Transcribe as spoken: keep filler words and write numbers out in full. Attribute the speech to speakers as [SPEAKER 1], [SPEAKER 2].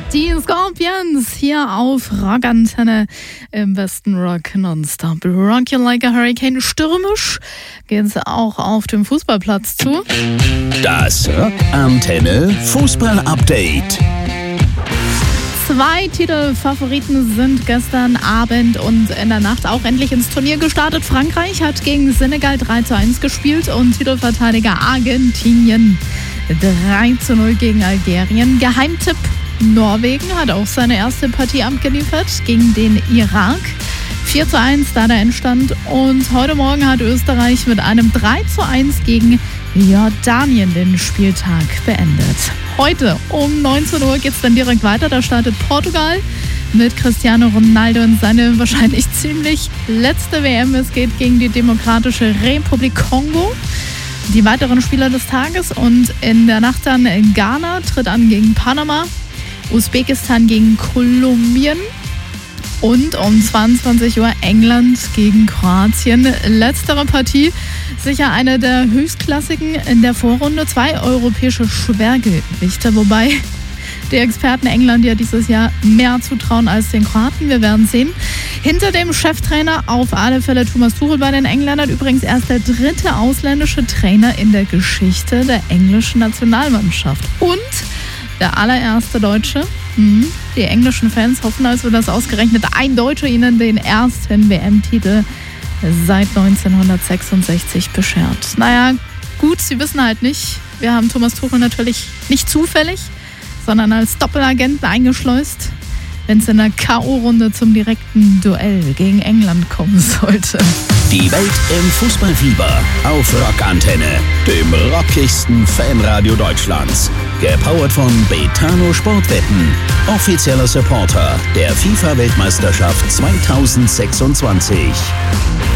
[SPEAKER 1] Die Scorpions hier auf Rockantenne im besten Rock nonstop. Rock you like a hurricane. Stürmisch geht's auch auf dem Fußballplatz zu.
[SPEAKER 2] Das Rockantenne Fußball-Update.
[SPEAKER 1] Zwei Titelfavoriten sind gestern Abend und in der Nacht auch endlich ins Turnier gestartet. Frankreich hat gegen Senegal drei zu eins gespielt und Titelverteidiger Argentinien drei zu null gegen Algerien. Geheimtipp: Norwegen hat auch seine erste Partie abgeliefert gegen den Irak. vier zu eins da der Endstand. Und heute Morgen hat Österreich mit einem drei zu eins gegen Jordanien den Spieltag beendet. Heute um neunzehn Uhr geht es dann direkt weiter. Da startet Portugal mit Cristiano Ronaldo in seine wahrscheinlich ziemlich letzte W M. Es geht gegen die Demokratische Republik Kongo. Die weiteren Spieler des Tages und in der Nacht dann Ghana tritt an gegen Panama. Usbekistan gegen Kolumbien und um zweiundzwanzig Uhr England gegen Kroatien. Letztere Partie sicher eine der höchstklassigen in der Vorrunde. Zwei europäische Schwergewichte, wobei die Experten England ja dieses Jahr mehr zutrauen als den Kroaten. Wir werden sehen. Hinter dem Cheftrainer auf alle Fälle Thomas Tuchel bei den Engländern. Übrigens erst der dritte ausländische Trainer in der Geschichte der englischen Nationalmannschaft. Und der allererste Deutsche. Die englischen Fans hoffen also, dass ausgerechnet ein Deutscher ihnen den ersten W M-Titel seit neunzehnhundertsechsundsechzig beschert. Naja, gut, sie wissen halt nicht. Wir haben Thomas Tuchel natürlich nicht zufällig, sondern als Doppelagenten eingeschleust, wenn es in der K O-Runde zum direkten Duell gegen England kommen sollte.
[SPEAKER 2] Die Welt im Fußballfieber auf Rockantenne, dem rockigsten Fanradio Deutschlands. Gepowert von Betano Sportwetten, offizieller Supporter der FIFA-Weltmeisterschaft zweitausendsechsundzwanzig.